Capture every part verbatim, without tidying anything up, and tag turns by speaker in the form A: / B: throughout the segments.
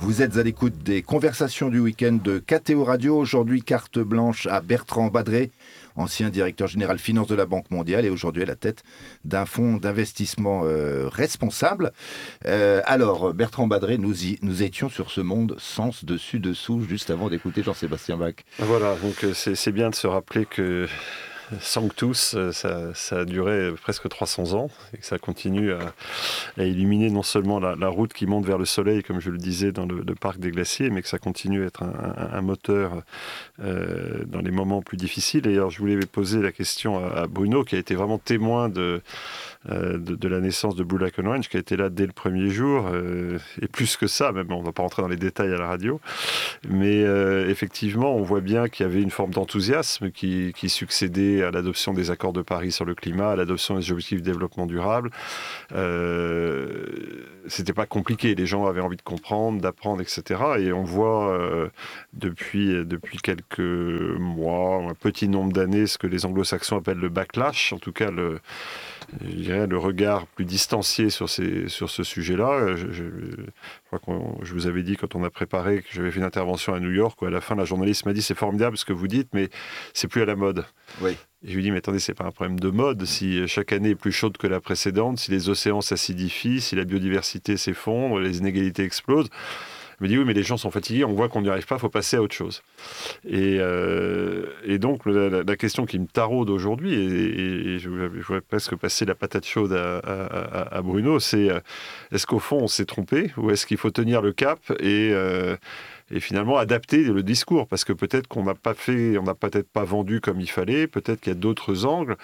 A: Vous êtes à l'écoute des conversations du week-end de K T O Radio. Aujourd'hui, carte blanche à Bertrand Badré, ancien directeur général finance de la Banque mondiale et aujourd'hui à la tête d'un fonds d'investissement euh, responsable. Euh, alors, Bertrand Badré, nous, y, nous étions sur ce monde sens dessus dessous juste avant d'écouter Jean-Sébastien Bach.
B: Voilà, donc c'est, c'est bien de se rappeler que Sanctus, ça, ça a duré presque trois cents ans et que ça continue à, à illuminer non seulement la, la route qui monte vers le soleil, comme je le disais dans le, le parc des glaciers, mais que ça continue à être un, un, un moteur euh, dans les moments plus difficiles. Et alors, je voulais poser la question à, à Bruno, qui a été vraiment témoin de, euh, de, de la naissance de Blue Lagoon Ranch, qui a été là dès le premier jour, euh, et plus que ça, même on ne va pas rentrer dans les détails à la radio. Mais euh, effectivement, on voit bien qu'il y avait une forme d'enthousiasme qui, qui succédait à l'adoption des accords de Paris sur le climat, à l'adoption des objectifs de développement durable. Euh, c'était pas compliqué, les gens avaient envie de comprendre, d'apprendre, et cetera. Et on voit euh, depuis, depuis quelques mois, un petit nombre d'années, ce que les anglo-saxons appellent le backlash, en tout cas le, je dirais, le regard plus distancié sur, ces, sur ce sujet-là. Je, je, je crois que je vous avais dit quand on a préparé que j'avais fait une intervention à New York, où à la fin la journaliste m'a dit c'est formidable ce que vous dites, mais c'est plus à la mode.
A: Oui.
B: Et je lui dis, mais attendez, c'est pas un problème de mode. Si chaque année est plus chaude que la précédente, si les océans s'acidifient, si la biodiversité s'effondre, les inégalités explosent. Il me dit, oui, mais les gens sont fatigués, on voit qu'on n'y arrive pas, il faut passer à autre chose. Et, euh, et donc, la, la question qui me taraude aujourd'hui, et, et je, je voudrais presque passer la patate chaude à, à, à Bruno, c'est est-ce qu'au fond, on s'est trompé ou est-ce qu'il faut tenir le cap et... Euh, et finalement adapter le discours, parce que peut-être qu'on n'a pas fait, on n'a peut-être pas vendu comme il fallait, peut-être qu'il y a d'autres angles.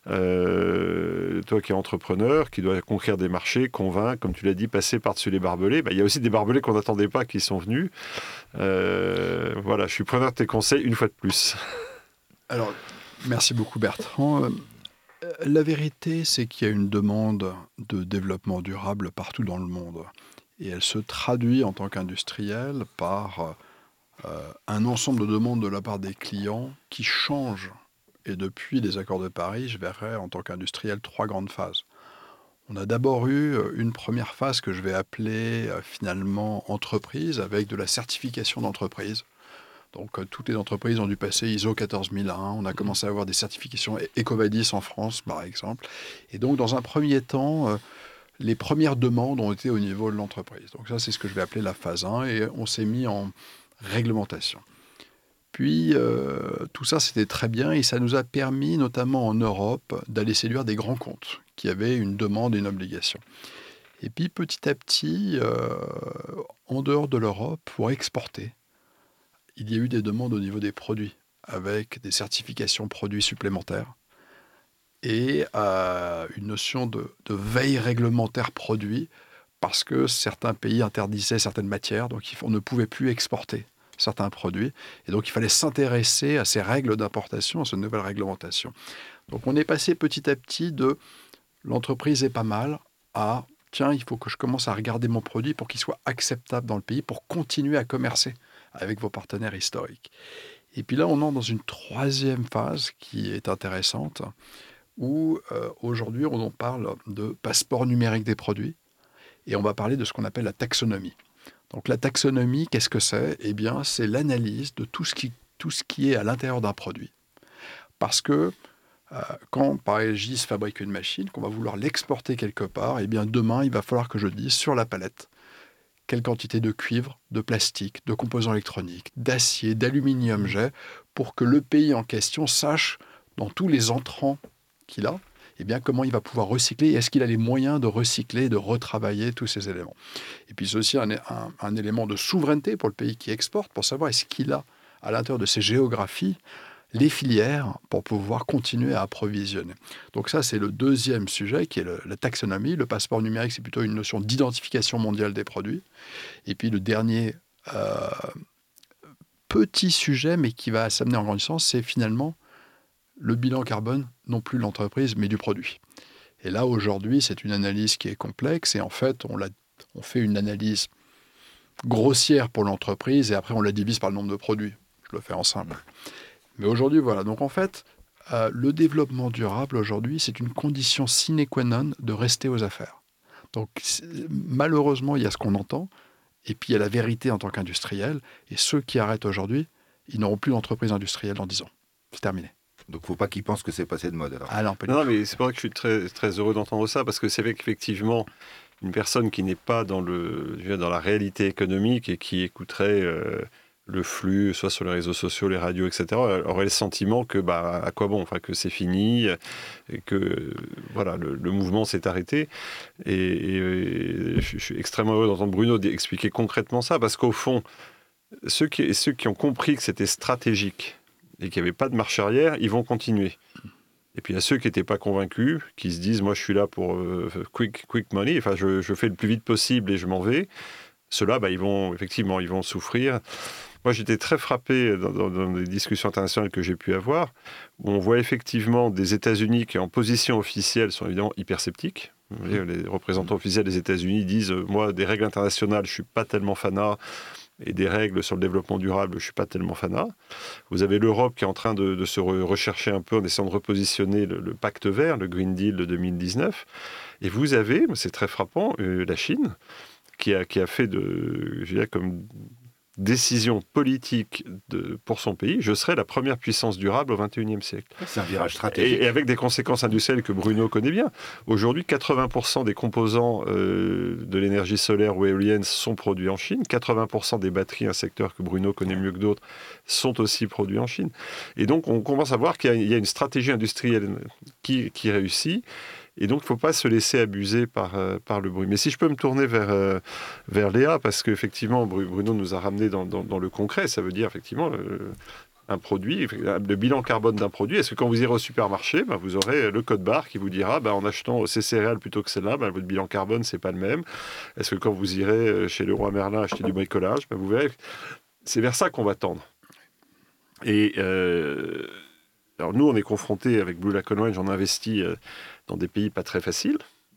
B: Euh, toi qui es entrepreneur, qui dois conquérir des marchés, convaincre, comme tu l'as dit, passer par-dessus les barbelés, bah, il y a aussi des barbelés qu'on n'attendait pas qui sont venus. Euh, voilà, je suis preneur de tes conseils une fois de plus.
C: Alors, merci beaucoup Bertrand. Euh, la vérité, c'est qu'il y a une demande de développement durable partout dans le monde. Et elle se traduit en tant qu'industriel par euh, un ensemble de demandes de la part des clients qui changent. Et depuis les accords de Paris, je verrais en tant qu'industriel trois grandes phases. On a d'abord eu une première phase que je vais appeler euh, finalement entreprise, avec de la certification d'entreprise. Donc euh, toutes les entreprises ont dû passer I S O quatorze mille un. On a commencé à avoir des certifications EcoVadis en France, par exemple. Et donc dans un premier temps... Euh, les premières demandes ont été au niveau de l'entreprise. Donc ça, c'est ce que je vais appeler la phase un, et on s'est mis en réglementation. Puis, euh, tout ça, c'était très bien, et ça nous a permis, notamment en Europe, d'aller séduire des grands comptes qui avaient une demande et une obligation. Et puis, petit à petit, euh, en dehors de l'Europe, pour exporter, il y a eu des demandes au niveau des produits, avec des certifications produits supplémentaires, et euh, une notion de, de veille réglementaire produit, parce que certains pays interdisaient certaines matières, donc on ne pouvait plus exporter certains produits, et donc il fallait s'intéresser à ces règles d'importation, à cette nouvelle réglementation. Donc on est passé petit à petit de l'entreprise est pas mal à tiens, il faut que je commence à regarder mon produit pour qu'il soit acceptable dans le pays, pour continuer à commercer avec vos partenaires historiques. Et puis là, on entre dans une troisième phase qui est intéressante, où euh, aujourd'hui on en parle de passeport numérique des produits et on va parler de ce qu'on appelle la taxonomie. Donc la taxonomie, qu'est-ce que c'est ? Eh bien, c'est l'analyse de tout ce qui, tout ce qui est à l'intérieur d'un produit. Parce que euh, quand, par exemple, Gis fabrique une machine, qu'on va vouloir l'exporter quelque part, eh bien demain, il va falloir que je dise sur la palette quelle quantité de cuivre, de plastique, de composants électroniques, d'acier, d'aluminium j'ai, pour que le pays en question sache dans tous les entrants qu'il a, eh bien, comment il va pouvoir recycler et est-ce qu'il a les moyens de recycler, de retravailler tous ces éléments. Et puis c'est aussi un, un, un élément de souveraineté pour le pays qui exporte, pour savoir est-ce qu'il a à l'intérieur de ses géographies les filières pour pouvoir continuer à approvisionner. Donc ça, c'est le deuxième sujet qui est le, la taxonomie. Le passeport numérique, c'est plutôt une notion d'identification mondiale des produits. Et puis le dernier euh, petit sujet, mais qui va s'amener en grandissant, c'est finalement le bilan carbone, non plus de l'entreprise, mais du produit. Et là, aujourd'hui, c'est une analyse qui est complexe. Et en fait, on, l'a, on fait une analyse grossière pour l'entreprise et après, on la divise par le nombre de produits. Je le fais en simple. Mais aujourd'hui, voilà. Donc, en fait, euh, le développement durable, aujourd'hui, c'est une condition sine qua non de rester aux affaires. Donc, malheureusement, il y a ce qu'on entend. Et puis il y a la vérité en tant qu'industriel. Et ceux qui arrêtent aujourd'hui, ils n'auront plus d'entreprise industrielle dans dix ans. C'est terminé.
A: Donc, il ne faut pas qu'ils pensent que c'est passé de mode. Alors.
C: Ah non, pas du
B: Non,
C: tout.
B: mais c'est pour ça que je suis très, très heureux d'entendre ça, parce que c'est vrai qu'effectivement, une personne qui n'est pas dans, le, je veux dire, dans la réalité économique et qui écouterait euh, le flux, soit sur les réseaux sociaux, les radios, et cetera, aurait le sentiment que, bah, à quoi bon, enfin, que c'est fini, et que voilà, le, le mouvement s'est arrêté. Et, et, et je suis extrêmement heureux d'entendre Bruno expliquer concrètement ça, parce qu'au fond, ceux qui, ceux qui ont compris que c'était stratégique et qu'il n'y avait pas de marche arrière, ils vont continuer. Et puis il y a ceux qui n'étaient pas convaincus, qui se disent « moi je suis là pour euh, quick, quick money, enfin je, je fais le plus vite possible et je m'en vais », ceux-là, bah, ils vont, effectivement, ils vont souffrir. Moi j'étais très frappé dans, dans, dans les discussions internationales que j'ai pu avoir, où on voit effectivement des États-Unis qui en position officielle sont évidemment hyper sceptiques. Vous voyez, les représentants officiels des États-Unis disent « moi des règles internationales, je ne suis pas tellement fanat ». Et des règles sur le développement durable, je ne suis pas tellement fanat. Vous avez l'Europe qui est en train de, de se re- rechercher un peu en essayant de repositionner le, le pacte vert, le Green Deal de deux mille dix-neuf. Et vous avez, c'est très frappant, euh, la Chine, qui a, qui a fait de, je dirais, comme décision politique de, pour son pays, je serai la première puissance durable au vingt et unième siècle.
A: C'est un virage stratégique.
B: Et, et avec des conséquences industrielles que Bruno connaît bien. Aujourd'hui, quatre-vingts pour cent des composants euh, de l'énergie solaire ou éolienne sont produits en Chine. quatre-vingts pour cent des batteries, un secteur que Bruno connaît mieux que d'autres, sont aussi produits en Chine. Et donc, on commence à voir qu'il y a, il y a une stratégie industrielle qui, qui réussit. Et donc, il ne faut pas se laisser abuser par, euh, par le bruit. Mais si je peux me tourner vers, euh, vers Léa, parce qu'effectivement, Bruno nous a ramené dans, dans, dans le concret, ça veut dire effectivement le, un produit, le bilan carbone d'un produit. Est-ce que quand vous irez au supermarché, ben, vous aurez le code barre qui vous dira, ben, en achetant ces céréales plutôt que celle-là, ben, votre bilan carbone, ce n'est pas le même. Est-ce que quand vous irez chez Leroy Merlin acheter du bricolage, ben, vous verrez, c'est vers ça qu'on va tendre. Et... Euh, Alors nous, on est confrontés avec Blue Lagoon Range, on investit euh, dans des pays pas très faciles,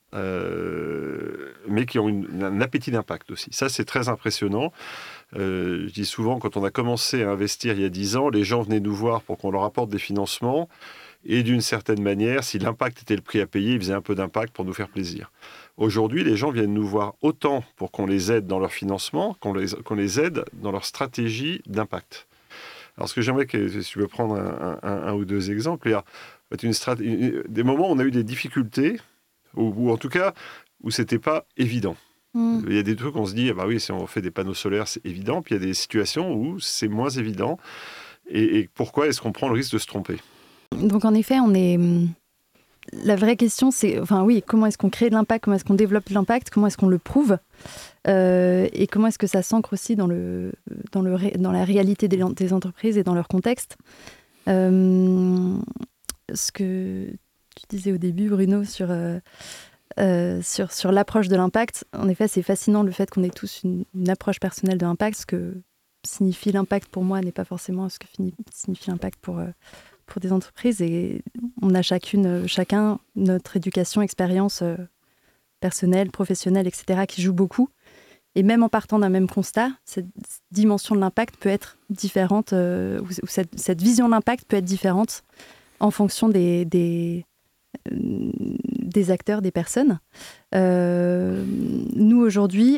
B: euh, mais qui ont une, un appétit d'impact aussi. Ça, c'est très impressionnant. Euh, je dis souvent, quand on a commencé à investir il y a dix ans, les gens venaient nous voir pour qu'on leur apporte des financements, et d'une certaine manière, si l'impact était le prix à payer, ils faisaient un peu d'impact pour nous faire plaisir. Aujourd'hui, les gens viennent nous voir autant pour qu'on les aide dans leur financement, qu'on les, qu'on les aide dans leur stratégie d'impact. Alors, ce que j'aimerais, que, si tu veux prendre un, un, un ou deux exemples, il y a une strat... des moments où on a eu des difficultés, ou, ou en tout cas, où ce n'était pas évident. Mmh. Il y a des trucs où on se dit, ah bah oui, si on fait des panneaux solaires, c'est évident, puis il y a des situations où c'est moins évident. Et, et pourquoi est-ce qu'on prend le risque de se tromper ?
D: Donc, en effet, on est... La vraie question, c'est, enfin oui, comment est-ce qu'on crée de l'impact, comment est-ce qu'on développe l'impact, comment est-ce qu'on le prouve, euh, et comment est-ce que ça s'ancre aussi dans, le, dans, le, dans la réalité des, des entreprises et dans leur contexte. Euh, ce que tu disais au début, Bruno, sur, euh, euh, sur, sur l'approche de l'impact, en effet, c'est fascinant le fait qu'on ait tous une, une approche personnelle de l'impact. Ce que signifie l'impact pour moi n'est pas forcément ce que signifie l'impact pour... Euh, pour des entreprises, et on a chacune, chacun notre éducation, expérience euh, personnelle, professionnelle, et cetera, qui joue beaucoup. Et même en partant d'un même constat, cette dimension de l'impact peut être différente, euh, ou, ou cette, cette vision de l'impact peut être différente en fonction des, des, euh, des acteurs, des personnes. Euh, nous, aujourd'hui,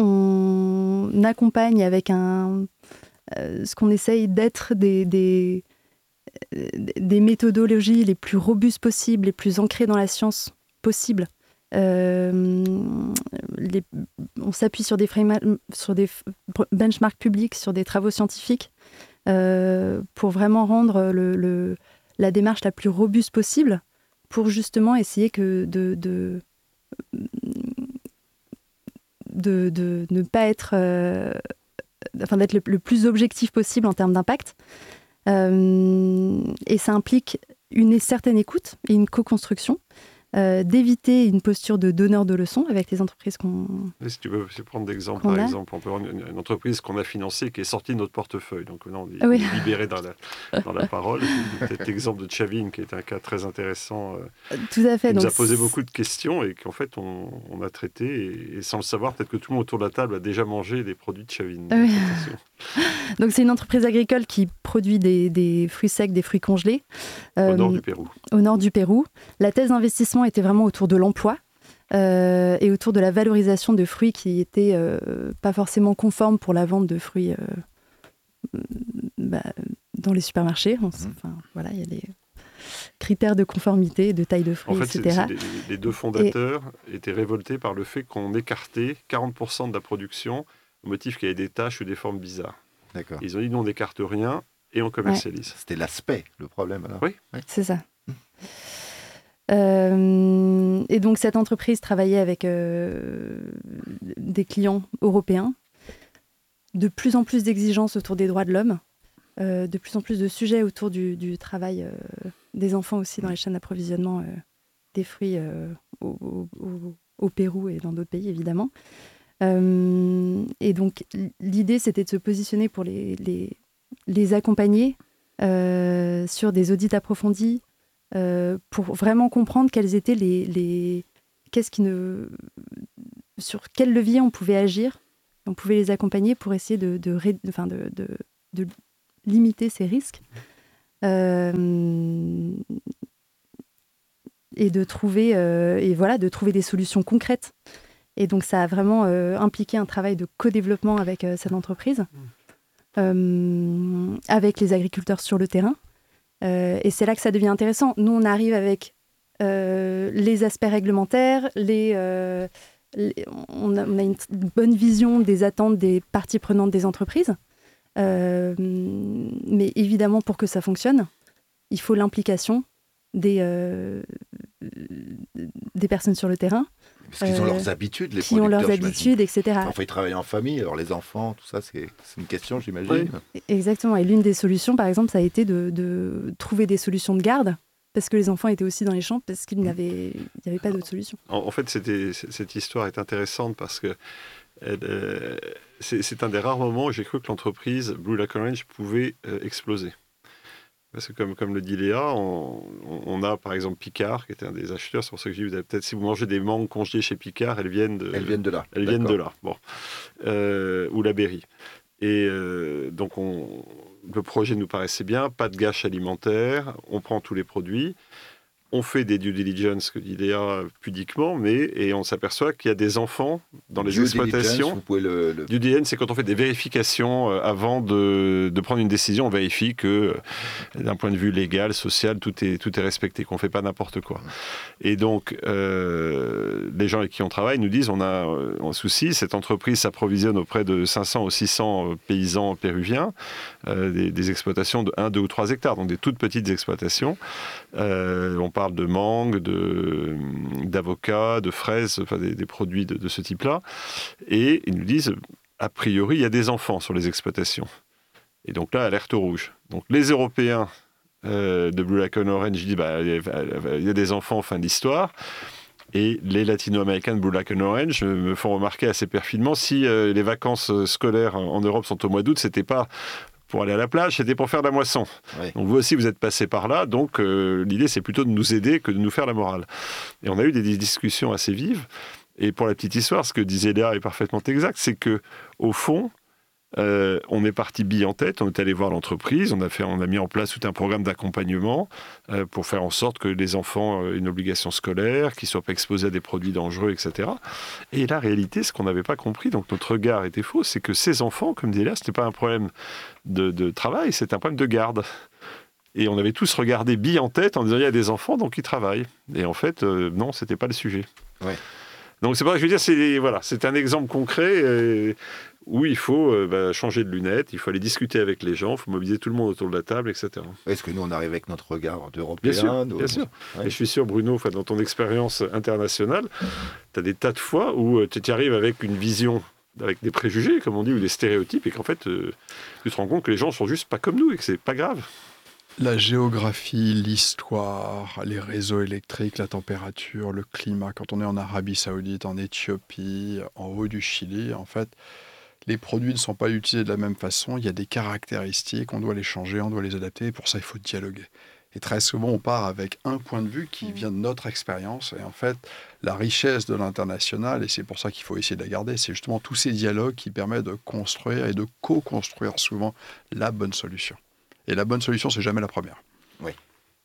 D: on accompagne avec un, euh, ce qu'on essaye d'être des... des des méthodologies les plus robustes possibles, les plus ancrées dans la science possible. Euh, les, on s'appuie sur des, frame, sur des benchmarks publics, sur des travaux scientifiques, euh, pour vraiment rendre le, le, la démarche la plus robuste possible, pour justement essayer que de, de, de, de ne pas être... Euh, enfin, d'être le, le plus objectif possible en termes d'impact. Euh, et ça implique une certaine écoute et une co-construction, euh, d'éviter une posture de donneur de leçons avec les entreprises qu'on
B: et si tu veux si prendre d'exemple, par a. exemple, on peut avoir une, une entreprise qu'on a financée qui est sortie de notre portefeuille. Donc là, on est, oui. on est libéré dans la, dans la parole. Peut-être l'exemple de Chavin, qui est un cas très intéressant. Euh,
D: Tout à fait.
B: Qui
D: donc
B: nous a posé beaucoup de questions et qu'en fait, on, on a traité. Et, et sans le savoir, peut-être que tout le monde autour de la table a déjà mangé des produits de Chavin.
D: Oui. Donc, c'est une entreprise agricole qui produit des, des fruits secs, des fruits congelés.
B: Euh, au nord du Pérou.
D: Au nord du Pérou. La thèse d'investissement était vraiment autour de l'emploi. euh, et autour de la valorisation de fruits qui n'étaient euh, pas forcément conformes pour la vente de fruits euh, bah, dans les supermarchés. On, mmh. enfin, voilà, il y a des critères de conformité, de taille de fruits,
B: en fait,
D: et cetera.
B: C'est, c'est les, les deux fondateurs et... étaient révoltés par le fait qu'on écartait quarante pour cent de la production au motif qu'il y avait des taches ou des formes bizarres.
A: D'accord.
B: Ils ont dit, nous, on n'écarte rien et on commercialise.
A: Ouais. C'était l'aspect, le problème, alors.
B: Oui.
A: oui.
D: C'est ça. Mmh. Euh, et donc, cette entreprise travaillait avec euh, des clients européens, de plus en plus d'exigences autour des droits de l'homme, euh, de plus en plus de sujets autour du, du travail euh, des enfants aussi dans les chaînes d'approvisionnement euh, des fruits euh, au, au, au Pérou et dans d'autres pays, évidemment. Euh, et donc, l'idée, c'était de se positionner pour les, les, les accompagner euh, sur des audits approfondis, Euh, pour vraiment comprendre quels étaient les, les qu'est-ce qui ne sur quel levier on pouvait agir, on pouvait les accompagner pour essayer de de, de, enfin de, de, de limiter ces risques euh, et de trouver euh, et voilà de trouver des solutions concrètes. Et donc ça a vraiment euh, impliqué un travail de co-développement avec euh, cette entreprise, euh, avec les agriculteurs sur le terrain. Euh, et c'est là que ça devient intéressant. Nous, on arrive avec euh, les aspects réglementaires, les, euh, les, on, a, on a une bonne vision des attentes des parties prenantes des entreprises. Euh, mais évidemment, pour que ça fonctionne, il faut l'implication des, euh, des personnes sur le terrain.
A: Parce qu'ils ont euh, leurs habitudes, les
D: qui ont leurs habitudes, et cetera.
A: Enfin, ils travaillent en famille, alors les enfants, tout ça, c'est, c'est une question, j'imagine.
D: Oui. Exactement. Et l'une des solutions, par exemple, ça a été de, de trouver des solutions de garde, parce que les enfants étaient aussi dans les champs, parce qu'il n'y avait, il n'y avait pas d'autre solution.
B: En, en fait, c'était, cette histoire est intéressante parce que elle, euh, c'est, c'est un des rares moments où j'ai cru que l'entreprise Blue Lac Orange pouvait euh, exploser. Parce que comme, comme le dit Léa, on, on a par exemple Picard, qui était un des acheteurs, c'est pour ça que je dis, vous avez peut-être, si vous mangez des mangues congelées chez Picard, elles viennent de,
A: elles viennent de là.
B: Elles viennent de là, bon. Euh, ou la Berry. Et euh, donc on, le projet nous paraissait bien, pas de gâche alimentaire, on prend tous les produits, on fait des due diligence, que dit Léa pudiquement, mais, et on s'aperçoit qu'il y a des enfants dans les
A: due
B: exploitations.
A: Vous pouvez le, le...
B: Due diligence, c'est quand on fait des vérifications euh, avant de, de prendre une décision, on vérifie que euh, d'un point de vue légal, social, tout est, tout est respecté, qu'on ne fait pas n'importe quoi. Et donc, euh, les gens avec qui on travaille nous disent, on a euh, un souci, cette entreprise s'approvisionne auprès de cinq cents ou six cents paysans péruviens, euh, des, des exploitations de un, deux ou trois hectares, donc des toutes petites exploitations. Euh, on parle de mangue, de, d'avocats, de fraises, enfin des, des produits de, de ce type-là. Et ils nous disent, a priori, il y a des enfants sur les exploitations. Et donc là, alerte rouge. Donc les Européens euh, de Blue Lac Orange disent, bah, il y a des enfants, fin de l'histoire. Et les Latino-Américains de Blue Lac Orange me font remarquer assez perfidement, si euh, les vacances scolaires en Europe sont au mois d'août, c'était pas pour aller à la plage, c'était pour faire de la moisson. Oui. Donc vous aussi, vous êtes passé par là, donc euh, l'idée, c'est plutôt de nous aider que de nous faire la morale. Et on a eu des discussions assez vives. Et pour la petite histoire, ce que disait Léa est parfaitement exact, c'est qu'au fond, euh, on est parti bille en tête, on est allé voir l'entreprise, on a, fait, on a mis en place tout un programme d'accompagnement euh, pour faire en sorte que les enfants aient une obligation scolaire, qu'ils ne soient pas exposés à des produits dangereux, et cetera. Et la réalité, ce qu'on n'avait pas compris, donc notre regard était faux, c'est que ces enfants, comme disait Léa, ce n'était pas un problème de, de travail, c'était un problème de garde. Et on avait tous regardé bille en tête en disant il y a des enfants, donc ils travaillent. Et en fait, euh, non, ce n'était pas le sujet.
A: Ouais.
B: Donc c'est pas que je veux dire, c'est, voilà, c'est un exemple concret euh, où il faut euh, bah, changer de lunettes, il faut aller discuter avec les gens, il faut mobiliser tout le monde autour de la table, et cetera.
A: Est-ce que nous, on arrive avec notre regard d'Européens?
B: Bien sûr,
A: nos...
B: bien sûr.
A: Ouais.
B: Et je suis sûr, Bruno, dans ton expérience internationale, tu as des tas de fois où tu y arrives avec une vision, avec des préjugés, comme on dit, ou des stéréotypes, et qu'en fait, euh, tu te rends compte que les gens sont juste pas comme nous, et que c'est pas grave.
C: La géographie, l'histoire, les réseaux électriques, la température, le climat. Quand on est en Arabie Saoudite, en Éthiopie, en haut du Chili, en fait, les produits ne sont pas utilisés de la même façon. Il y a des caractéristiques, on doit les changer, on doit les adapter. Et pour ça, il faut dialoguer. Et très souvent, on part avec un point de vue qui vient de notre expérience. Et en fait, la richesse de l'international, et c'est pour ça qu'il faut essayer de la garder, c'est justement tous ces dialogues qui permettent de construire et de co-construire souvent la bonne solution. Et la bonne solution, c'est jamais la première.
A: Oui.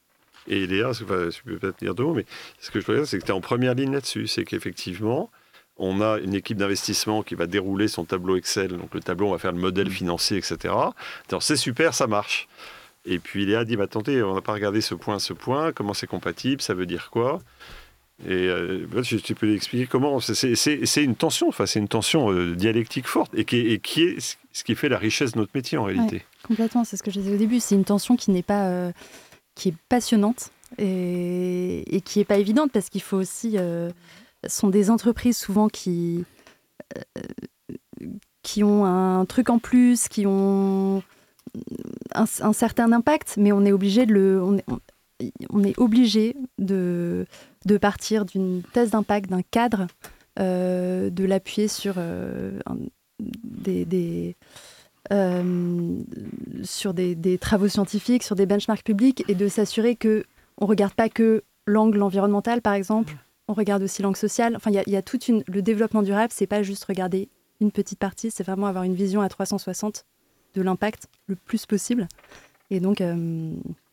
B: Et Léa, enfin, je peux peut-être dire deux mots, mais ce que je peux dire, c'est que tu es en première ligne là-dessus. C'est qu'effectivement, on a une équipe d'investissement qui va dérouler son tableau Excel. Donc le tableau, on va faire le modèle financier, et cetera. Alors, c'est super, ça marche. Et puis Léa dit, bah, attendez, on n'a pas regardé ce point, ce point, comment c'est compatible, ça veut dire quoi ? Et euh, tu, tu peux expliquer comment c'est, c'est, c'est une tension, enfin c'est une tension euh, dialectique forte et qui, est, et qui est ce qui fait la richesse de notre métier en réalité.
D: Ouais, complètement, c'est ce que je disais au début. C'est une tension qui n'est pas, euh, qui est passionnante et, et qui est pas évidente parce qu'il faut aussi, euh, ce sont des entreprises souvent qui euh, qui ont un truc en plus, qui ont un, un certain impact, mais on est obligé de le, on est, on, on est obligé de de partir d'une thèse d'impact, d'un cadre, euh, de l'appuyer sur euh, un, des, des, euh, sur des, des travaux scientifiques, sur des benchmarks publics, et de s'assurer qu'on ne regarde pas que l'angle environnemental, par exemple, on regarde aussi l'angle social. Enfin, il y, y a toute une... Le développement durable, ce n'est pas juste regarder une petite partie, c'est vraiment avoir une vision à trois cent soixante de l'impact le plus possible. Et donc... Euh,